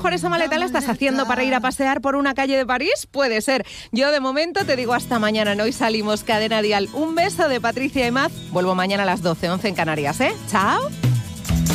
mejor esa maleta la estás haciendo para ir a pasear por una calle de París. Puede ser. Yo de momento te digo hasta mañana. En Hoy Salimos, Cadena Dial. Un beso de Patricia y Maz. Vuelvo mañana a las 12:11 en Canarias, ¿eh? Chao.